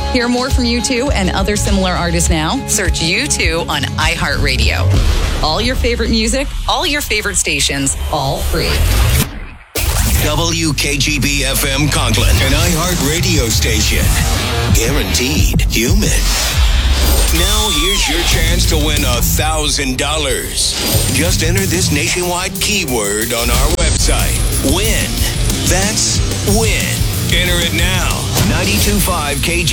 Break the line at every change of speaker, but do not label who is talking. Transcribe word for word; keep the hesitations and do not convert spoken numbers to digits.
Hear more from U two and other similar artists now? Search U two on iHeartRadio. All your favorite music, all your favorite stations, all free.
W K G B F M Conklin, an iHeart radio station. Guaranteed human. Now here's your chance to win a thousand dollars. Just enter this nationwide keyword on our website. Win. That's win. Enter it now. ninety-two point five K G.